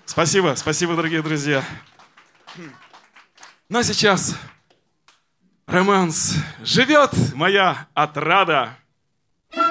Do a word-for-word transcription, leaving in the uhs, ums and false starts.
Спасибо, спасибо, дорогие друзья. Ну а сейчас романс «Живет моя отрада».